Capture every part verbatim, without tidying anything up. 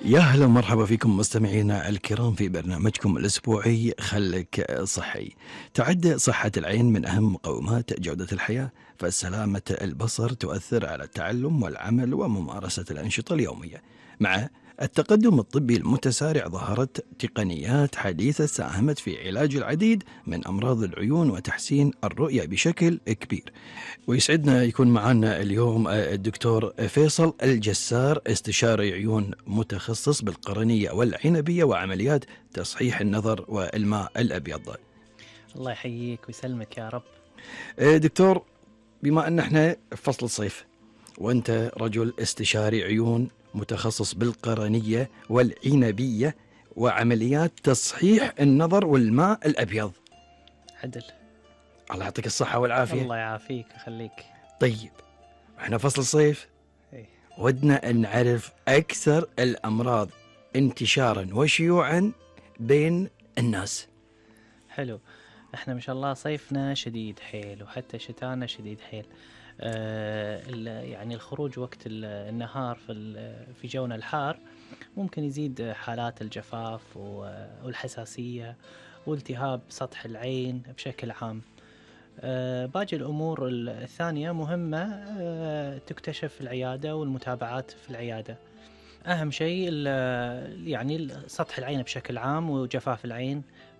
يا هلا ومرحبا فيكم مستمعينا الكرام في برنامجكم الأسبوعي خلك صحي. تعد صحة العين من أهم مقومات جودة الحياة، فسلامة البصر تؤثر على التعلم والعمل وممارسة الأنشطة اليومية. مع التقدم الطبي المتسارع ظهرت تقنيات حديثة ساهمت في علاج العديد من أمراض العيون وتحسين الرؤية بشكل كبير. ويسعدنا يكون معنا اليوم الدكتور فيصل الجسار، استشاري عيون متخصص بالقرنية والعنبية وعمليات تصحيح النظر والماء الأبيض. الله يحييك ويسلمك يا رب. دكتور، بما أن احنا في فصل الصيف وأنت رجل استشاري عيون متخصص بالقرنية والعنبية وعمليات تصحيح النظر والماء الأبيض. عدل. الله يعطيك الصحة والعافية. الله يعافيك ويخليك. طيب، احنا فصل الصيف، إيه. ودنا أن نعرف أكثر الأمراض انتشارا وشيوعا بين الناس. حلو. احنا ما شاء الله صيفنا شديد حيل وحتى شتانا شديد حيل. آه يعني الخروج وقت النهار في في جونا الحار ممكن يزيد حالات الجفاف والحساسية والتهاب سطح العين بشكل عام. آه باقي الأمور الثانية مهمة آه تكتشف في العيادة والمتابعات في العيادة. أهم شيء يعني سطح العين بشكل عام وجفاف العين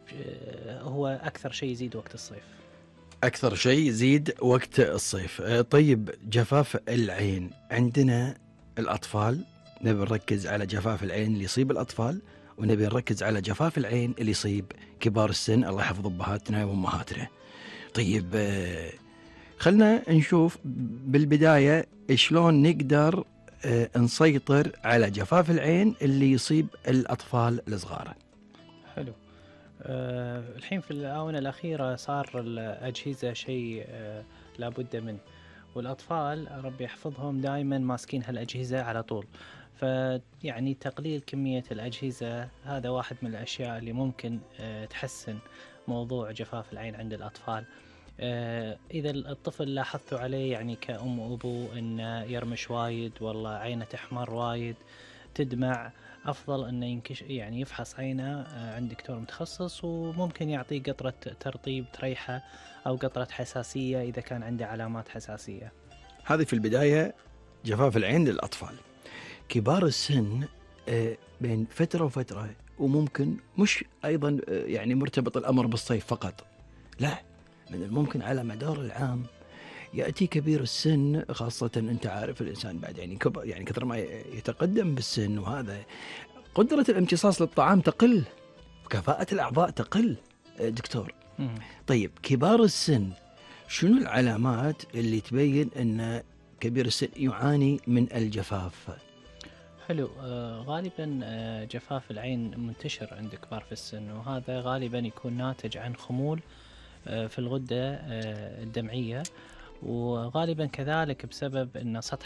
آه هو أكثر شيء يزيد وقت الصيف. أكثر شيء يزيد وقت الصيف. آه طيب، جفاف العين عندنا الأطفال، نبي نركز على جفاف العين اللي يصيب الأطفال، ونبي نركز على جفاف العين اللي يصيب كبار السن، الله يحفظ أبهاتنا وأمهاتنا. طيب، آه خلنا نشوف بالبداية شلون نقدر آه نسيطر على جفاف العين اللي يصيب الأطفال الصغار. حلو. أه الحين في الآونة الأخيرة صار الأجهزة شيء أه لابد منه، والأطفال ربي يحفظهم دائما ماسكين هالأجهزة على طول، فيعني تقليل كمية الأجهزة هذا واحد من الأشياء اللي ممكن أه تحسن موضوع جفاف العين عند الأطفال. آه إذا الطفل لاحظتوا عليه يعني كأم وأبو إنه يرمش وايد، والله عينه تحمر وايد، تدمع، أفضل إنه ينكش يعني يفحص عينه آه عند دكتور متخصص، وممكن يعطيه قطرة ترطيب تريحه أو قطرة حساسية إذا كان عنده علامات حساسية. هذه في البداية جفاف العين للأطفال. كبار السن آه بين فترة وفترة، وممكن مش أيضا آه يعني مرتبط الأمر بالصيف فقط، لا، من الممكن على مدار العام يأتي كبير السن، خاصة أنت عارف الإنسان بعد يعني كبر، يعني كثر ما يتقدم بالسن وهذا قدرة الامتصاص للطعام تقل، كفاءة الأعضاء تقل. دكتور، مم. طيب كبار السن شنو العلامات اللي تبين أن كبير السن يعاني من الجفاف؟ حلو. آه غالبا آه جفاف العين منتشر عند كبار في السن، وهذا غالبا يكون ناتج عن خمول في الغدة الدمعية، وغالبا كذلك بسبب أن سطح